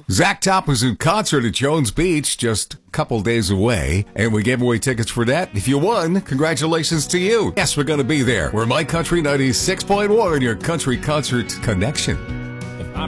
Zach Top was in concert at Jones Beach just a couple days away, and we gave away tickets for that. If you won, congratulations to you. Yes, we're going to be there. We're My Country 96.1, your country concert connection.